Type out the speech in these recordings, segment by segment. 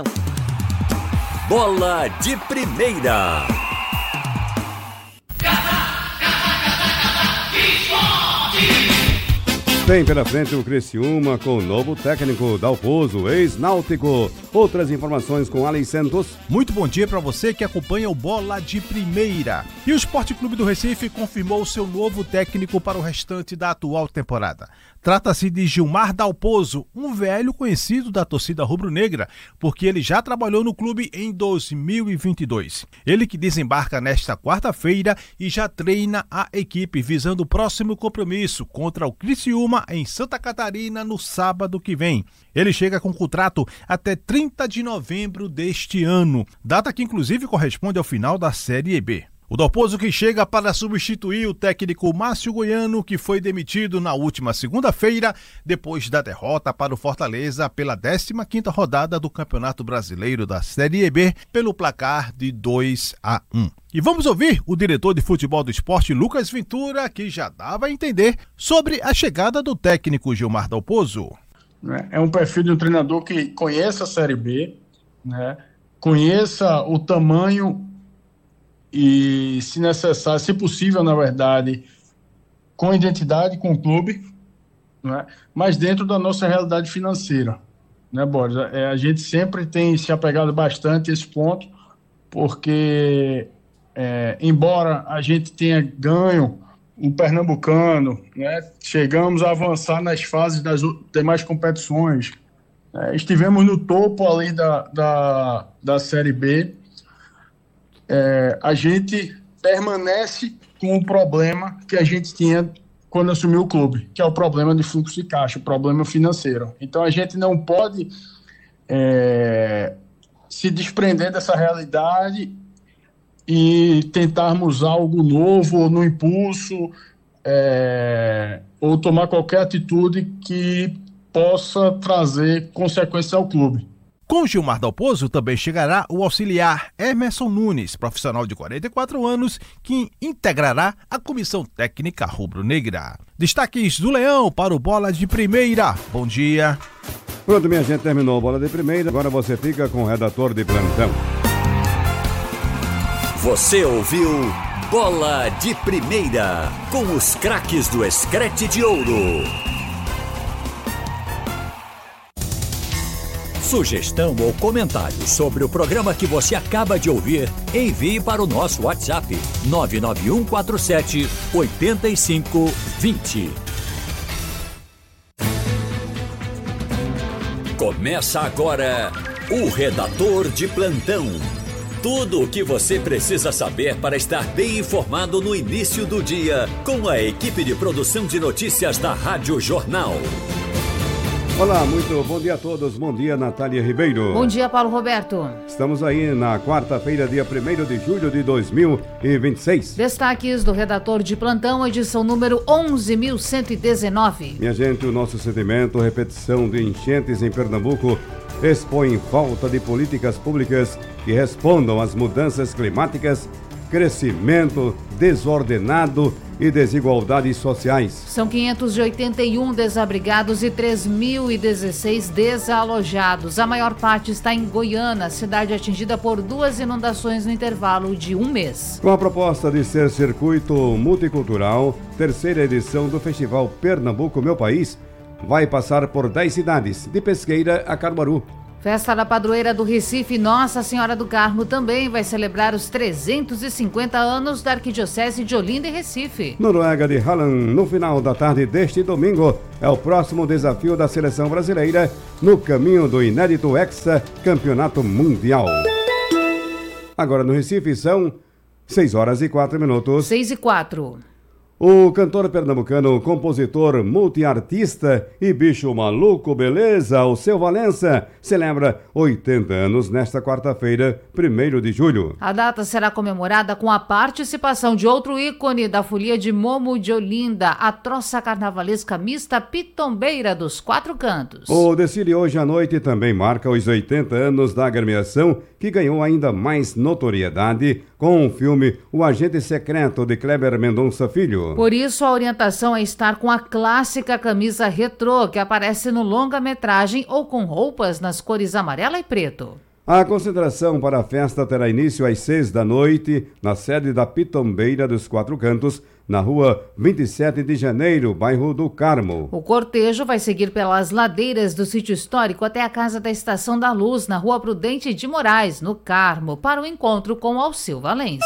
Bola de Primeira. Tem pela frente o Criciúma com o novo técnico Dalpozo, ex-náutico. Outras informações com Alex Santos. Muito bom dia para você que acompanha o Bola de Primeira. E o Sport Clube do Recife confirmou seu novo técnico para o restante da atual temporada. Trata-se de Gilmar Dalpozo, um velho conhecido da torcida rubro-negra, porque ele já trabalhou no clube em 2022. Ele que desembarca nesta quarta-feira e já treina a equipe visando o próximo compromisso contra o Criciúma em Santa Catarina no sábado que vem. Ele chega com contrato até 30 de novembro deste ano, data que inclusive corresponde ao final da Série B. O Dalpozo que chega para substituir o técnico Márcio Goiano, que foi demitido na última segunda-feira, depois da derrota para o Fortaleza pela 15ª rodada do Campeonato Brasileiro da Série B, pelo placar de 2-1. E vamos ouvir o diretor de futebol do esporte, Lucas Ventura, que já dava a entender sobre a chegada do técnico Gilmar Dalpozo. É um perfil de um treinador que conheça a Série B, né? Conheça o tamanho e, se necessário, se possível, na verdade, com identidade com o clube, né? Mas dentro da nossa realidade financeira, né, Boris? A gente sempre tem se apegado bastante a esse ponto, porque, embora a gente tenha ganho um pernambucano, né, chegamos a avançar nas fases das demais competições, estivemos no topo ali da Série B, a gente permanece com o problema que a gente tinha quando assumiu o clube, que é o problema de fluxo de caixa, o problema financeiro. Então a gente não pode se desprender dessa realidade e tentarmos algo novo ou no impulso, ou tomar qualquer atitude que possa trazer consequências ao clube. Com Gilmar Dalpozo também chegará o auxiliar Emerson Nunes, profissional de 44 anos, que integrará a comissão técnica rubro-negra. Destaques do Leão para o Bola de Primeira. Bom dia. Pronto, minha gente, terminou o Bola de Primeira. Agora você fica com o redator de plantão. Você ouviu Bola de Primeira, com os craques do Screte de Ouro. Sugestão ou comentário sobre o programa que você acaba de ouvir, envie para o nosso WhatsApp 99147-8520. Começa agora o Redator de Plantão. Tudo o que você precisa saber para estar bem informado no início do dia, com a equipe de produção de notícias da Rádio Jornal. Olá, muito bom dia a todos. Bom dia, Natália Ribeiro. Bom dia, Paulo Roberto. Estamos aí na quarta-feira, dia 1º de julho de 2026. Destaques do Redator de Plantão, edição número 11.119. Minha gente, o nosso sentimento, repetição de enchentes em Pernambuco, expõe falta de políticas públicas que respondam às mudanças climáticas, crescimento desordenado e desigualdades sociais. São 581 desabrigados e 3.016 desalojados. A maior parte está em Goiânia, cidade atingida por 2 inundações no intervalo de um mês. Com a proposta de ser circuito multicultural, terceira edição do Festival Pernambuco Meu País vai passar por 10 cidades, de Pesqueira a Caruaru. Festa da Padroeira do Recife, Nossa Senhora do Carmo, também vai celebrar os 350 anos da Arquidiocese de Olinda e Recife. Noruega de Halland, no final da tarde deste domingo, é o próximo desafio da seleção brasileira no caminho do inédito Hexa Campeonato Mundial. Agora no Recife são 6h04. 6h04. O cantor pernambucano, compositor, multiartista e bicho maluco, beleza, o Seu Valença, celebra 80 anos nesta quarta-feira, 1º de julho. A data será comemorada com a participação de outro ícone da folia de Momo de Olinda, a troça carnavalesca mista Pitombeira dos Quatro Cantos. O desfile hoje à noite também marca os 80 anos da agremiação, que ganhou ainda mais notoriedade com o filme O Agente Secreto de Kleber Mendonça Filho. Por isso, a orientação é estar com a clássica camisa retrô que aparece no longa-metragem ou com roupas nas cores amarela e preto. A concentração para a festa terá início às 6 da noite, na sede da Pitombeira dos Quatro Cantos, na rua 27 de janeiro, bairro do Carmo. O cortejo vai seguir pelas ladeiras do sítio histórico até a Casa da Estação da Luz, na rua Prudente de Moraes, no Carmo, para o encontro com Alceu Valença.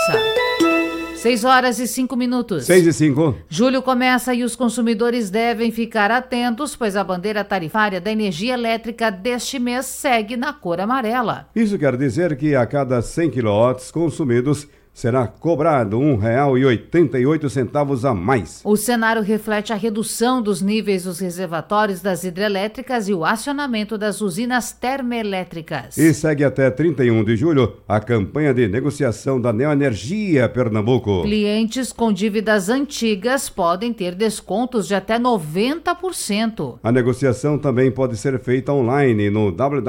6h05. 6h05. Julho começa e os consumidores devem ficar atentos, pois a bandeira tarifária da energia elétrica deste mês segue na cor amarela. Isso quer dizer que a cada 100 kW consumidos será cobrado R$ 1,88 a mais. O cenário reflete a redução dos níveis dos reservatórios das hidrelétricas e o acionamento das usinas termoelétricas. E segue até 31 de julho a campanha de negociação da Neoenergia Pernambuco. Clientes com dívidas antigas podem ter descontos de até 90%. A negociação também pode ser feita online no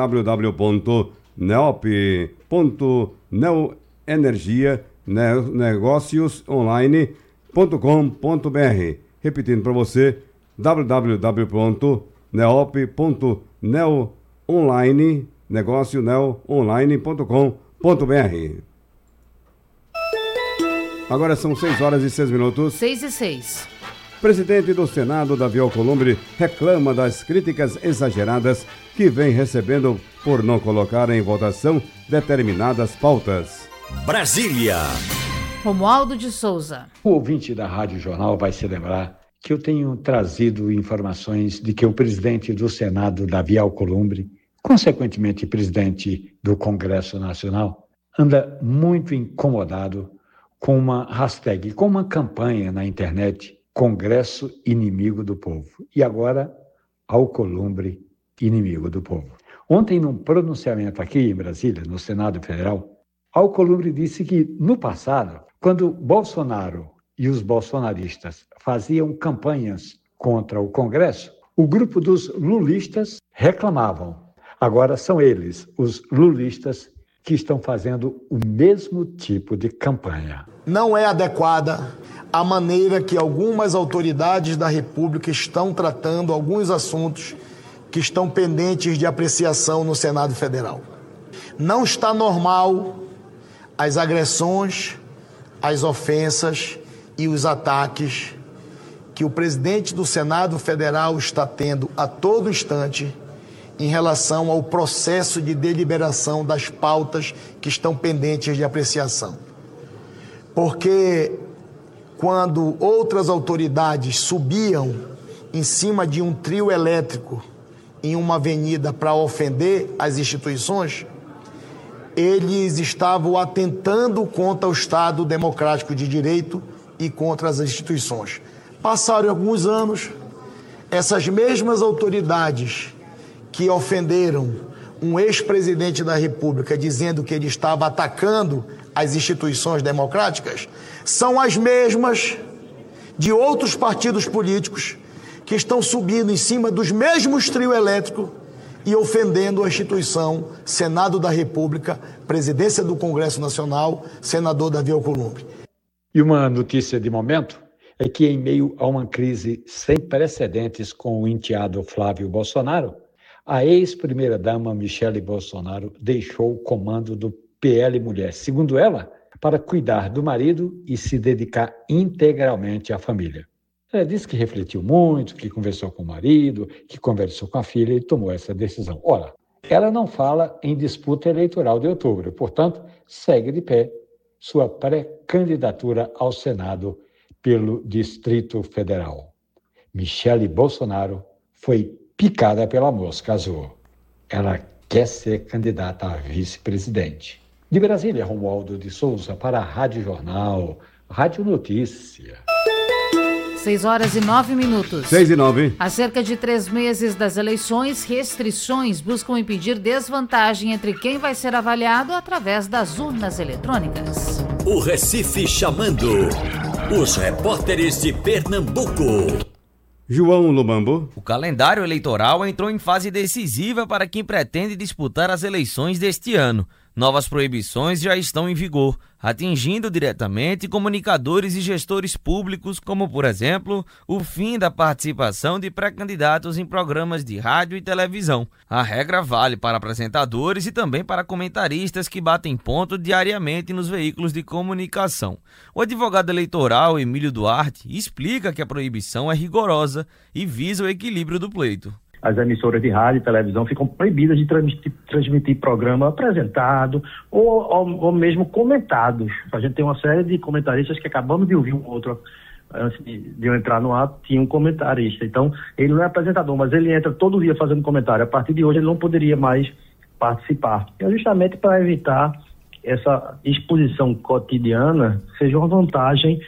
www.neopenergianegociosonline.com.br. Repetindo para você, www.neopenergianegociosonline.com.br. Agora são 6h06. 6h06. Presidente do Senado, Davi Alcolumbre, reclama das críticas exageradas que vem recebendo por não colocar em votação determinadas pautas. Brasília. Romualdo de Souza. O ouvinte da Rádio Jornal vai se lembrar que eu tenho trazido informações de que o presidente do Senado, Davi Alcolumbre, consequentemente presidente do Congresso Nacional, anda muito incomodado com uma hashtag, com uma campanha na internet, Congresso Inimigo do Povo. E agora, Alcolumbre Inimigo do Povo. Ontem, num pronunciamento aqui em Brasília, no Senado Federal, Alcolumbre disse que, no passado, quando Bolsonaro e os bolsonaristas faziam campanhas contra o Congresso, o grupo dos lulistas reclamavam. Agora são eles, os lulistas, que estão fazendo o mesmo tipo de campanha. Não é adequada a maneira que algumas autoridades da República estão tratando alguns assuntos que estão pendentes de apreciação no Senado Federal. Não está normal as agressões, as ofensas e os ataques que o presidente do Senado Federal está tendo a todo instante em relação ao processo de deliberação das pautas que estão pendentes de apreciação. Porque quando outras autoridades subiam em cima de um trio elétrico em uma avenida para ofender as instituições, eles estavam atentando contra o Estado Democrático de Direito e contra as instituições. Passaram alguns anos, essas mesmas autoridades que ofenderam um ex-presidente da República dizendo que ele estava atacando as instituições democráticas, são as mesmas de outros partidos políticos que estão subindo em cima dos mesmos trio elétrico e ofendendo a instituição Senado da República, Presidência do Congresso Nacional, senador Davi Alcolumbre. E uma notícia de momento é que, em meio a uma crise sem precedentes com o enteado Flávio Bolsonaro, a ex-primeira-dama Michele Bolsonaro deixou o comando do PL Mulher, segundo ela, para cuidar do marido e se dedicar integralmente à família. Ela disse que refletiu muito, que conversou com o marido, que conversou com a filha e tomou essa decisão. Ora, ela não fala em disputa eleitoral de outubro, portanto, segue de pé sua pré-candidatura ao Senado pelo Distrito Federal. Michele Bolsonaro foi picada pela mosca azul. Ela quer ser candidata a vice-presidente. De Brasília, Romualdo de Souza para a Rádio Jornal, Rádio Notícia. 6h09. 6h09. Há cerca de 3 meses das eleições, restrições buscam impedir desvantagem entre quem vai ser avaliado através das urnas eletrônicas. O Recife chamando. Os repórteres de Pernambuco. João Lumambo. O calendário eleitoral entrou em fase decisiva para quem pretende disputar as eleições deste ano. Novas proibições já estão em vigor. atingindo diretamente comunicadores e gestores públicos, como, por exemplo, o fim da participação de pré-candidatos em programas de rádio e televisão. A regra vale para apresentadores e também para comentaristas que batem ponto diariamente nos veículos de comunicação. O advogado eleitoral Emílio Duarte explica que a proibição é rigorosa e visa o equilíbrio do pleito. As emissoras de rádio e televisão ficam proibidas de transmitir programa apresentado ou mesmo comentados. A gente tem uma série de comentaristas que acabamos de ouvir um outro, antes de eu entrar no ar, tinha um comentarista. Então, ele não é apresentador, mas ele entra todo dia fazendo comentário. A partir de hoje, ele não poderia mais participar. É justamente para evitar essa exposição cotidiana seja uma vantagem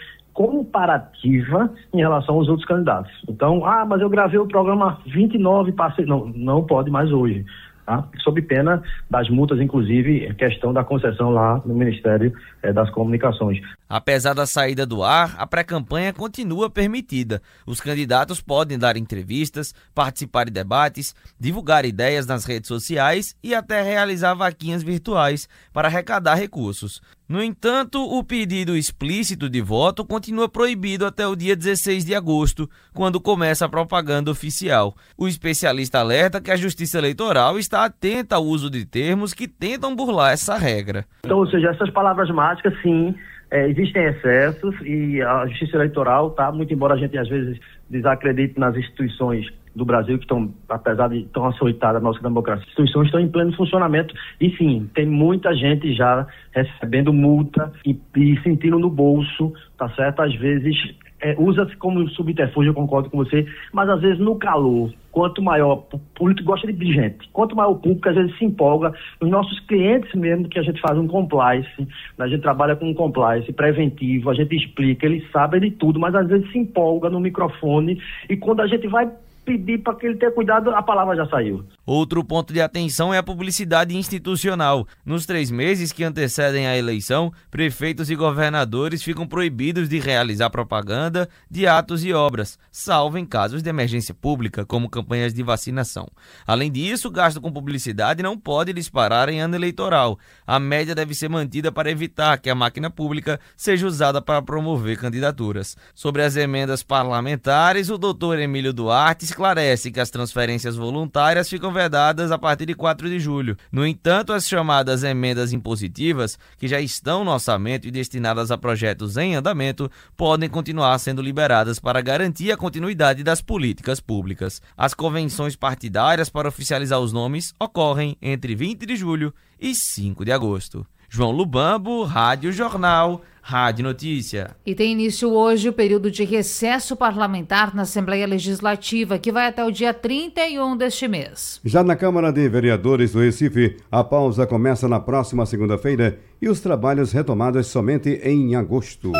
comparativa em relação aos outros candidatos. Então, mas eu gravei o programa 29 e passei. Não pode mais hoje, tá? Sob pena das multas, inclusive, questão da concessão lá no Ministério das Comunicações. Apesar da saída do ar, a pré-campanha continua permitida. Os candidatos podem dar entrevistas, participar de debates, divulgar ideias nas redes sociais e até realizar vaquinhas virtuais para arrecadar recursos. No entanto, o pedido explícito de voto continua proibido até o dia 16 de agosto, quando começa a propaganda oficial. O especialista alerta que a Justiça Eleitoral está atenta ao uso de termos que tentam burlar essa regra. Então, ou seja, essas palavras mágicas, sim, existem excessos e a Justiça Eleitoral, tá, muito embora a gente às vezes desacredite nas instituições do Brasil que estão, apesar de tão açoitada a nossa democracia, as instituições estão em pleno funcionamento e sim, tem muita gente já recebendo multa e sentindo no bolso, tá certo? Às vezes usa-se como subterfúgio, eu concordo com você, mas às vezes no calor, quanto maior, o político gosta de gente, quanto maior o público, às vezes se empolga, os nossos clientes mesmo, que a gente faz um compliance, a gente trabalha com um compliance preventivo, a gente explica, eles sabem de tudo, mas às vezes se empolga no microfone e quando a gente vai pedir para que ele tenha cuidado, a palavra já saiu. Outro ponto de atenção é a publicidade institucional. Nos 3 meses que antecedem a eleição, prefeitos e governadores ficam proibidos de realizar propaganda de atos e obras, salvo em casos de emergência pública, como campanhas de vacinação. Além disso, o gasto com publicidade não pode disparar em ano eleitoral. A média deve ser mantida para evitar que a máquina pública seja usada para promover candidaturas. Sobre as emendas parlamentares, o doutor Emílio Duarte esclarece que as transferências voluntárias ficam vedadas a partir de 4 de julho. No entanto, as chamadas emendas impositivas, que já estão no orçamento e destinadas a projetos em andamento, podem continuar sendo liberadas para garantir a continuidade das políticas públicas. As convenções partidárias para oficializar os nomes ocorrem entre 20 de julho e 5 de agosto. João Lubambo, Rádio Jornal, Rádio Notícia. E tem início hoje o período de recesso parlamentar na Assembleia Legislativa, que vai até o dia 31 deste mês. Já na Câmara de Vereadores do Recife, a pausa começa na próxima segunda-feira e os trabalhos retomados somente em agosto.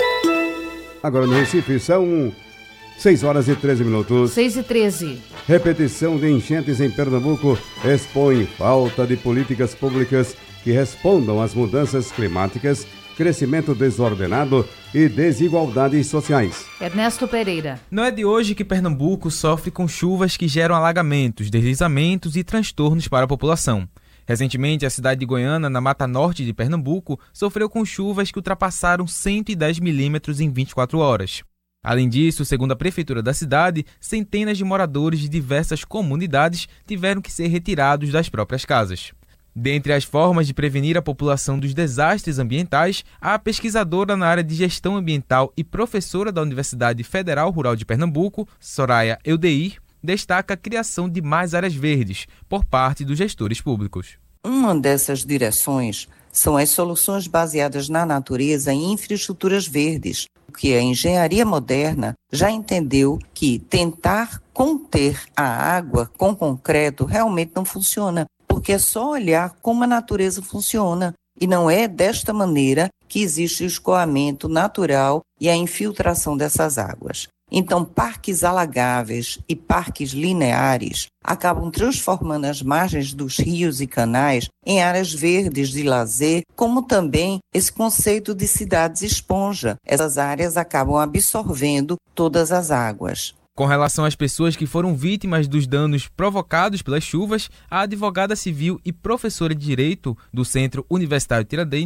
Agora no Recife são 6 horas e 13 minutos. 6h13. Repetição de enchentes em Pernambuco expõe falta de políticas públicas que respondam às mudanças climáticas, crescimento desordenado e desigualdades sociais. Ernesto Pereira. Não é de hoje que Pernambuco sofre com chuvas que geram alagamentos, deslizamentos e transtornos para a população. Recentemente, a cidade de Goiânia, na Mata Norte de Pernambuco, sofreu com chuvas que ultrapassaram 110 milímetros em 24 horas. Além disso, segundo a prefeitura da cidade, centenas de moradores de diversas comunidades tiveram que ser retirados das próprias casas. Dentre as formas de prevenir a população dos desastres ambientais, a pesquisadora na área de gestão ambiental e professora da Universidade Federal Rural de Pernambuco, Soraya Eudeir, destaca a criação de mais áreas verdes por parte dos gestores públicos. Uma dessas direções são as soluções baseadas na natureza em infraestruturas verdes, que a engenharia moderna já entendeu que tentar conter a água com concreto realmente não funciona, porque é só olhar como a natureza funciona. E não é desta maneira que existe o escoamento natural e a infiltração dessas águas. Então, parques alagáveis e parques lineares acabam transformando as margens dos rios e canais em áreas verdes de lazer, como também esse conceito de cidades esponja. Essas áreas acabam absorvendo todas as águas. Com relação às pessoas que foram vítimas dos danos provocados pelas chuvas, a advogada civil e professora de Direito do Centro Universitário Tiradentes,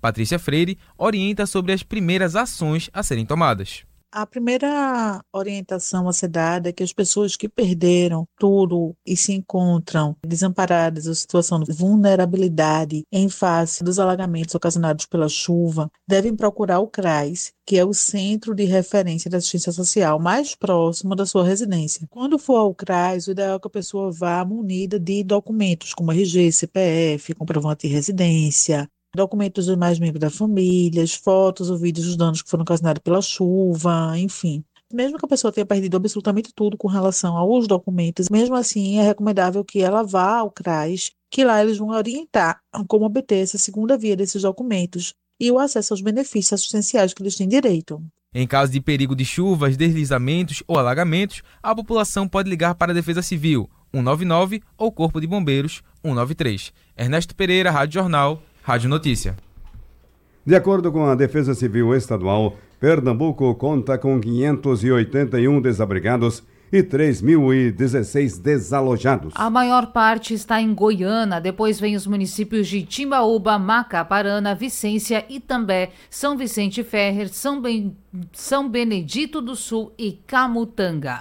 Patrícia Freire orienta sobre as primeiras ações a serem tomadas. A primeira orientação a ser dada é que as pessoas que perderam tudo e se encontram desamparadas, em situação de vulnerabilidade em face dos alagamentos ocasionados pela chuva, devem procurar o CRAS, que é o Centro de Referência da Assistência Social mais próximo da sua residência. Quando for ao CRAS, o ideal é que a pessoa vá munida de documentos como RG, CPF, comprovante de residência, documentos dos mais membros da família, fotos ou vídeos dos danos que foram ocasionados pela chuva, enfim. Mesmo que a pessoa tenha perdido absolutamente tudo com relação aos documentos, mesmo assim é recomendável que ela vá ao CRAS, que lá eles vão orientar como obter essa segunda via desses documentos e o acesso aos benefícios assistenciais que eles têm direito. Em caso de perigo de chuvas, deslizamentos ou alagamentos, a população pode ligar para a Defesa Civil 199 ou Corpo de Bombeiros 193. Ernesto Pereira, Rádio Jornal, Rádio Notícia. De acordo com a Defesa Civil Estadual, Pernambuco conta com 581 desabrigados e 3.016 desalojados. A maior parte está em Goiânia, depois vem os municípios de Timbaúba, Macaparana, Vicência, Itambé, São Vicente Ferrer, São Benedito do Sul e Camutanga.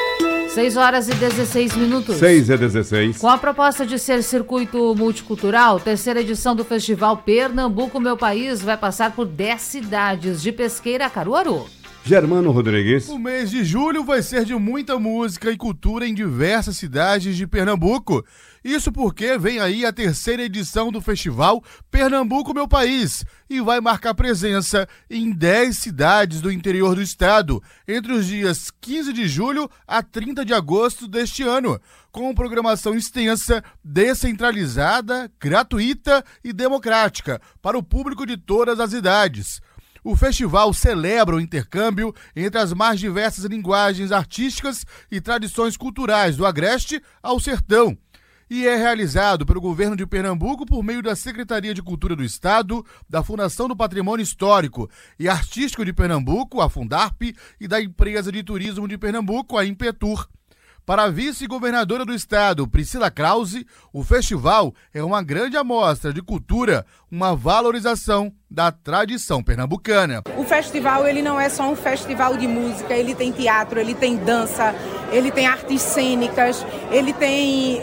6h16. 6h16. Com a proposta de ser circuito multicultural, terceira edição do Festival Pernambuco Meu País vai passar por 10 cidades, de Pesqueira a Caruaru. Germano Rodrigues. O mês de julho vai ser de muita música e cultura em diversas cidades de Pernambuco. Isso porque vem aí a terceira edição do Festival Pernambuco Meu País e vai marcar presença em 10 cidades do interior do estado, entre os dias 15 de julho a 30 de agosto deste ano, com programação extensa, descentralizada, gratuita e democrática para o público de todas as idades. O festival celebra o intercâmbio entre as mais diversas linguagens artísticas e tradições culturais do Agreste ao Sertão, e é realizado pelo governo de Pernambuco por meio da Secretaria de Cultura do Estado, da Fundação do Patrimônio Histórico e Artístico de Pernambuco, a Fundarp, e da Empresa de Turismo de Pernambuco, a Impetur. Para a vice-governadora do estado, Priscila Krause, o festival é uma grande amostra de cultura, uma valorização da tradição pernambucana. O festival ele não é só um festival de música, ele tem teatro, ele tem dança, ele tem artes cênicas, ele tem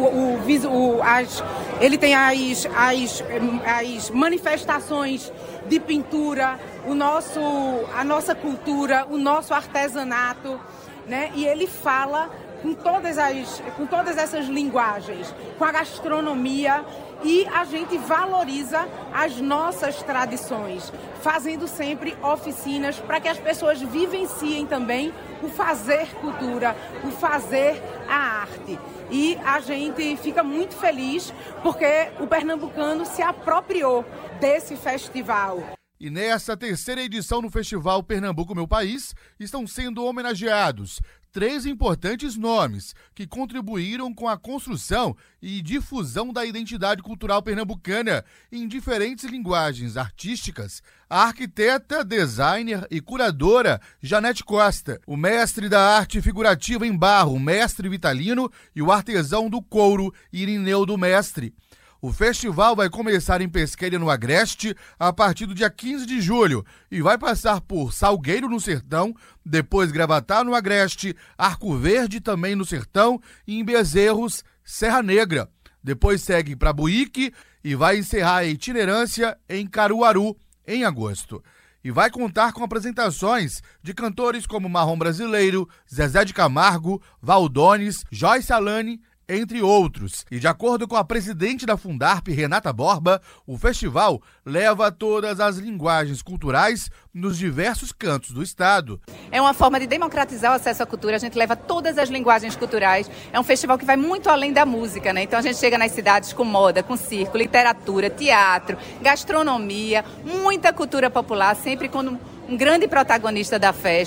as manifestações de pintura, a nossa cultura, o nosso artesanato, né? E ele fala com todas essas linguagens, com a gastronomia, e a gente valoriza as nossas tradições, fazendo sempre oficinas para que as pessoas vivenciem também o fazer cultura, o fazer a arte. E a gente fica muito feliz porque o pernambucano se apropriou desse festival. E nessa terceira edição do Festival Pernambuco Meu País, estão sendo homenageados 3 importantes nomes que contribuíram com a construção e difusão da identidade cultural pernambucana em diferentes linguagens artísticas: a arquiteta, designer e curadora Janete Costa, o mestre da arte figurativa em barro, Mestre Vitalino, e o artesão do couro, Irineu do Mestre. O festival vai começar em Pesqueira, no Agreste, a partir do dia 15 de julho e vai passar por Salgueiro, no Sertão, depois Gravatá, no Agreste, Arco Verde, também no Sertão, e em Bezerros, Serra Negra. Depois segue para Buíque e vai encerrar a itinerância em Caruaru, em agosto. E vai contar com apresentações de cantores como Marrom Brasileiro, Zezé de Camargo, Valdones, Joyce Alane, entre outros. E de acordo com a presidente da Fundarp, Renata Borba, o festival leva todas as linguagens culturais nos diversos cantos do estado. É uma forma de democratizar o acesso à cultura, a gente leva todas as linguagens culturais. É um festival que vai muito além da música, né? Então a gente chega nas cidades com moda, com circo, literatura, teatro, gastronomia, muita cultura popular, sempre com um grande protagonista da festa.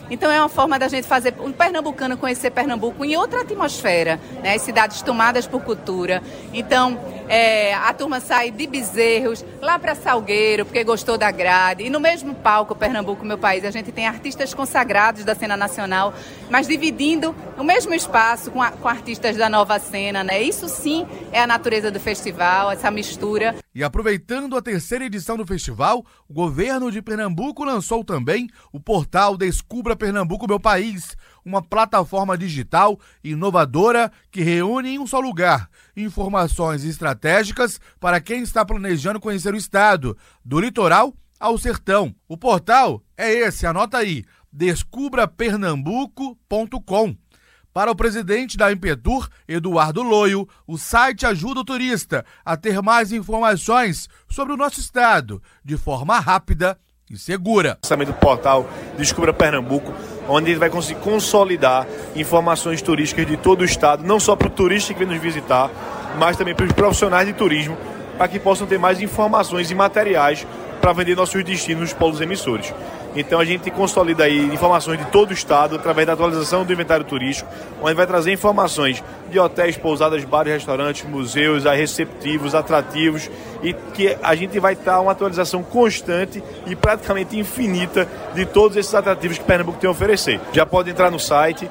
Então é uma forma da gente fazer um pernambucano conhecer Pernambuco em outra atmosfera, né? As cidades tomadas por cultura. Então a turma sai de Bezerros lá para Salgueiro, porque gostou da grade. E no mesmo palco, Pernambuco, meu país, a gente tem artistas consagrados da cena nacional, mas dividindo o mesmo espaço com artistas da nova cena, né? Isso sim é a natureza do festival, essa mistura. E aproveitando a terceira edição do festival, o governo de Pernambuco lançou também o portal Descubra Pernambuco Meu País, uma plataforma digital inovadora que reúne em um só lugar informações estratégicas para quem está planejando conhecer o estado, do litoral ao sertão. O portal é esse, anota aí, descubrapernambuco.com. Para o presidente da Impetur, Eduardo Loio, o site ajuda o turista a ter mais informações sobre o nosso estado, de forma rápida e segura. O lançamento do portal Descubra Pernambuco, onde ele vai conseguir consolidar informações turísticas de todo o estado, não só para o turista que vem nos visitar, mas também para os profissionais de turismo, para que possam ter mais informações e materiais para vender nossos destinos nos polos emissores. Então a gente consolida aí informações de todo o estado através da atualização do inventário turístico, onde vai trazer informações de hotéis, pousadas, bares, restaurantes, museus, receptivos, atrativos, e que a gente vai estar uma atualização constante e praticamente infinita de todos esses atrativos que Pernambuco tem a oferecer. Já pode entrar no site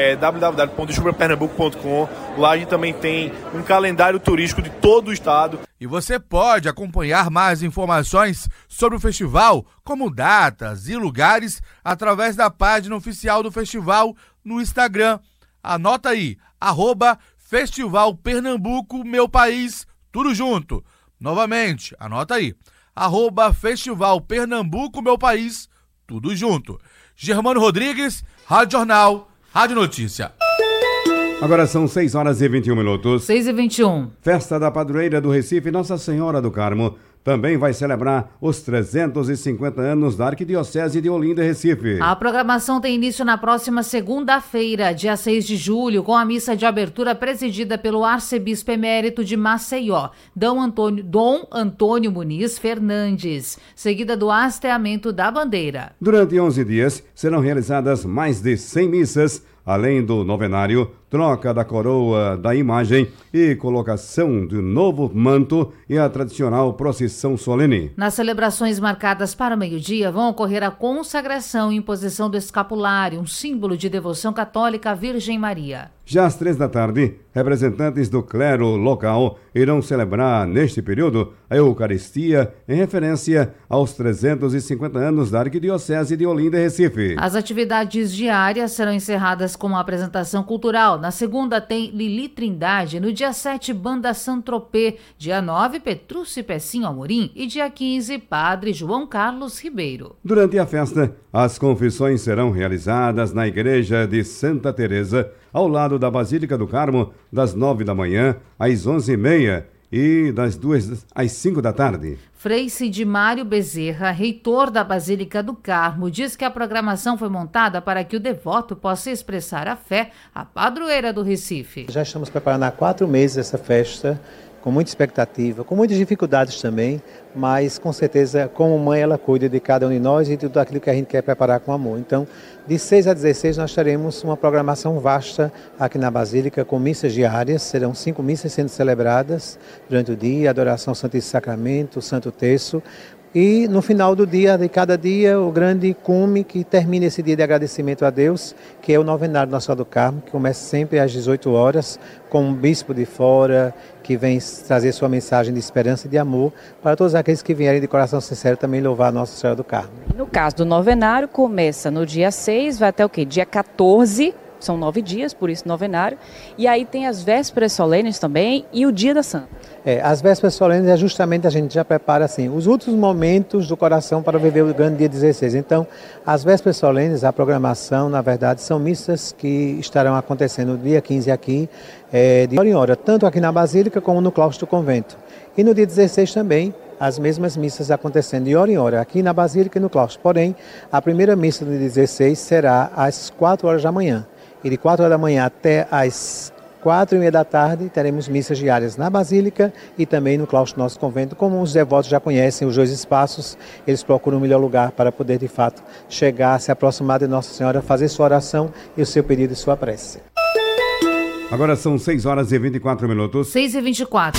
www.descubrapernambuco.com. Lá a gente também tem um calendário turístico de todo o estado. E você pode acompanhar mais informações sobre o festival, como datas e lugares, através da página oficial do festival no Instagram. Anota aí, @Festival Pernambuco Meu País, tudo junto. Novamente, anota aí, @Festival Pernambuco Meu País, tudo junto. Germano Rodrigues, Rádio Jornal, Rádio Notícia. Agora são 6h21. 6h21. Festa da Padroeira do Recife, Nossa Senhora do Carmo, também vai celebrar os 350 anos da Arquidiocese de Olinda e Recife. A programação tem início na próxima segunda-feira, dia 6 de julho, com a missa de abertura presidida pelo arcebispo emérito de Maceió, Dom Antônio Muniz Fernandes, seguida do hasteamento da bandeira. Durante 11 dias, serão realizadas mais de 100 missas, além do novenário, troca da coroa da imagem e colocação do novo manto e a tradicional procissão solene. Nas celebrações marcadas para o meio-dia, vão ocorrer a consagração e imposição do escapulário, um símbolo de devoção católica à Virgem Maria. Já às 3 da tarde, representantes do clero local irão celebrar, neste período, a Eucaristia em referência aos 350 anos da Arquidiocese de Olinda e Recife. As atividades diárias serão encerradas com uma apresentação cultural. Na segunda tem Lili Trindade, no dia 7 Banda Saint-Tropez, dia 9 Petrúcio e Pecinho Amorim e dia 15 Padre João Carlos Ribeiro. Durante a festa, as confissões serão realizadas na Igreja de Santa Teresa, ao lado da Basílica do Carmo, das 9 da manhã às 11h30 e das 2 às 5 da tarde. Frei Cidimário Bezerra, reitor da Basílica do Carmo, diz que a programação foi montada para que o devoto possa expressar a fé à padroeira do Recife. Já estamos preparando há 4 meses essa festa, com muita expectativa, com muitas dificuldades também, mas com certeza, como mãe, ela cuida de cada um de nós e de tudo aquilo que a gente quer preparar com amor. Então, de 6 a 16, nós teremos uma programação vasta aqui na Basílica, com missas diárias. Serão 5 missas sendo celebradas durante o dia, adoração ao Santíssimo Sacramento, Santo Terço. E no final do dia, de cada dia, o grande cume que termina esse dia de agradecimento a Deus, que é o novenário Nossa Senhora do Carmo, que começa sempre às 18 horas, com um bispo de fora, que vem trazer sua mensagem de esperança e de amor, para todos aqueles que vierem de coração sincero também louvar a Nossa Senhora do Carmo. No caso do novenário, começa no dia 6, vai até o quê? Dia 14, são 9 dias, por isso novenário, e aí tem as vésperas solenes também e o dia da Santa. As vésperas solenes é justamente a gente já prepara assim, os últimos momentos do coração para viver o grande dia 16. Então, as vésperas solenes, a programação, na verdade, são missas que estarão acontecendo no dia 15 aqui, de hora em hora, tanto aqui na Basílica como no claustro do convento. E no dia 16 também, as mesmas missas acontecendo de hora em hora, aqui na Basílica e no claustro. Porém, a primeira missa do dia 16 será às 4 horas da manhã. E de 4 horas da manhã até às 4h30 da tarde, teremos missas diárias na Basílica e também no claustro do nosso convento. Como os devotos já conhecem os dois espaços, eles procuram o melhor lugar para poder, de fato, chegar, se aproximar de Nossa Senhora, fazer sua oração e o seu pedido e sua prece. Agora são 6h24. 6h24.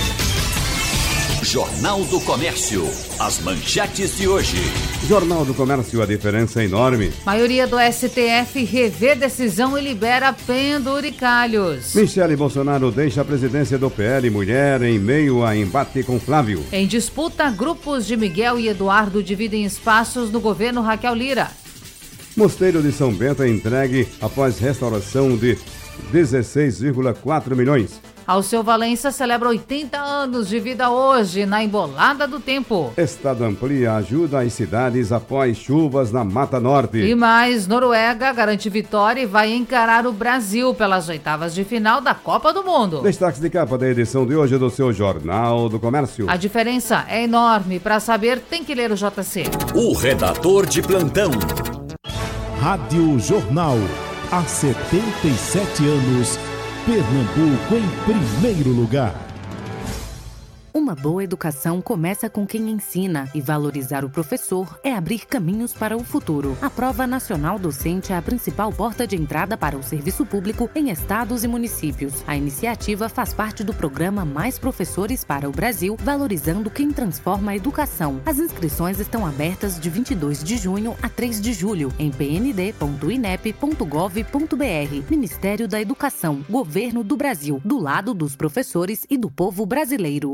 Jornal do Comércio. As manchetes de hoje. Jornal do Comércio, a diferença é enorme. Maioria do STF revê decisão e libera penduricalhos. Michele Bolsonaro deixa a presidência do PL Mulher em meio a embate com Flávio. Em disputa, grupos de Miguel e Eduardo dividem espaços no governo Raquel Lira. Mosteiro de São Bento é entregue após restauração de 16,4 milhões. Alceu Valença celebra 80 anos de vida hoje, na embolada do tempo. Estado amplia ajuda às cidades após chuvas na Mata Norte. E mais, Noruega garante vitória e vai encarar o Brasil pelas oitavas de final da Copa do Mundo. Destaques de capa da edição de hoje do seu Jornal do Comércio. A diferença é enorme. Para saber, tem que ler o JC. O redator de plantão. Rádio Jornal. Há 77 anos, Pernambuco em primeiro lugar. Uma boa educação começa com quem ensina e valorizar o professor é abrir caminhos para o futuro. A Prova Nacional Docente é a principal porta de entrada para o serviço público em estados e municípios. A iniciativa faz parte do programa Mais Professores para o Brasil, valorizando quem transforma a educação. As inscrições estão abertas de 22 de junho a 3 de julho em pnd.inep.gov.br. Ministério da Educação, Governo do Brasil, do lado dos professores e do povo brasileiro.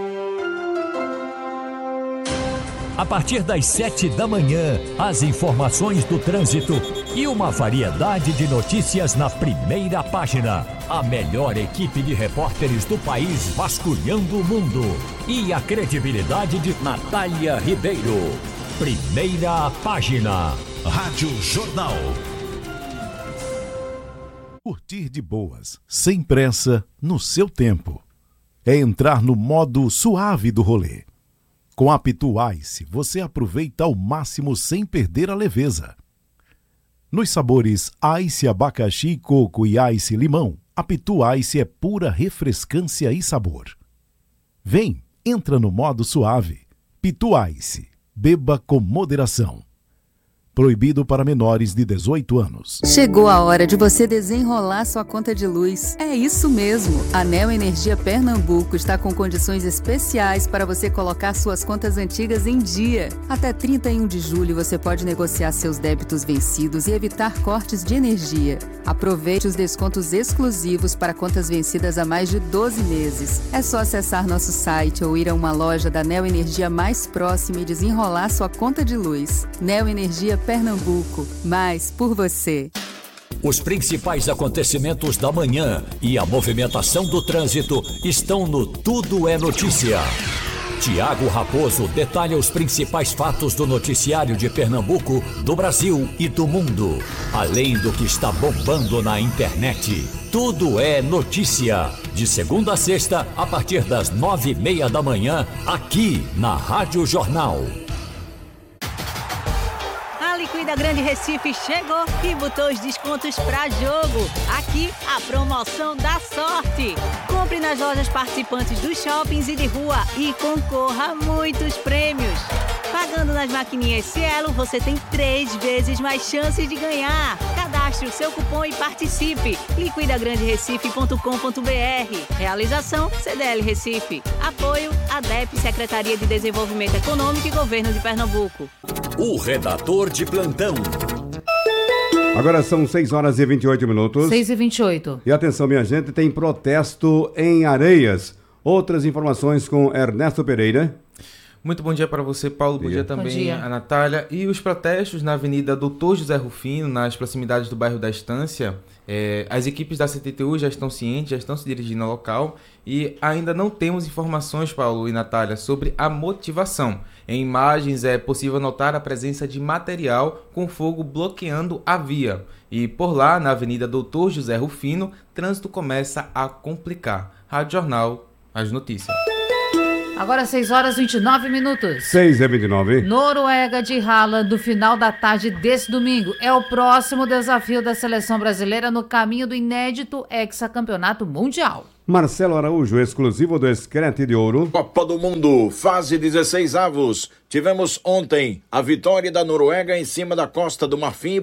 A partir das 7 da manhã, as informações do trânsito e uma variedade de notícias na primeira página. A melhor equipe de repórteres do país vasculhando o mundo. E a credibilidade de Natália Ribeiro. Primeira página. Rádio Jornal. Curtir de boas, sem pressa, no seu tempo. É entrar no modo suave do rolê. Com a Pitu Ice, você aproveita ao máximo sem perder a leveza. Nos sabores Ice Abacaxi, Coco e Ice Limão, a Pitu Ice é pura refrescância e sabor. Vem, entra no modo suave. Pitu Ice, beba com moderação. Proibido para menores de 18 anos. Chegou a hora de você desenrolar sua conta de luz. É isso mesmo. A Neo Energia Pernambuco está com condições especiais para você colocar suas contas antigas em dia. Até 31 de julho você pode negociar seus débitos vencidos e evitar cortes de energia. Aproveite os descontos exclusivos para contas vencidas há mais de 12 meses. É só acessar nosso site ou ir a uma loja da Neo Energia mais próxima e desenrolar sua conta de luz. Neo Energia Pernambuco, mais por você. Os principais acontecimentos da manhã e a movimentação do trânsito estão no Tudo é Notícia. Tiago Raposo detalha os principais fatos do noticiário de Pernambuco, do Brasil e do mundo. Além do que está bombando na internet. Tudo é Notícia. De segunda a sexta, a partir das 9h30 da manhã, aqui na Rádio Jornal. Liquida Grande Recife chegou e botou os descontos pra jogo. Aqui, a promoção da sorte. Compre nas lojas participantes dos shoppings e de rua e concorra a muitos prêmios. Pagando nas maquininhas Cielo, você tem 3 vezes mais chances de ganhar. Cadastre o seu cupom e participe. liquidagranderecife.com.br. Realização CDL Recife. Apoio ADEP, Secretaria de Desenvolvimento Econômico e Governo de Pernambuco. O redator de plantão. Agora são 6h28. 6h28. E atenção, minha gente, tem protesto em Areias. Outras informações com Ernesto Pereira. Muito bom dia para você, Paulo. Bom dia também a Natália. E os protestos na Avenida Doutor José Rufino, nas proximidades do bairro da Estância, as equipes da CTTU já estão cientes, já estão se dirigindo ao local e ainda não temos informações, Paulo e Natália, sobre a motivação. Em imagens é possível notar a presença de material com fogo bloqueando a via. E por lá, na Avenida Doutor José Rufino, trânsito começa a complicar. Rádio Jornal, as notícias. Agora 6h29. 6h29. Noruega de Haaland, no final da tarde desse domingo. É o próximo desafio da seleção brasileira no caminho do inédito hexacampeonato mundial. Marcelo Araújo, exclusivo do Escrete de Ouro. Copa do Mundo, fase 16avos. Tivemos ontem a vitória da Noruega em cima da Costa do Marfim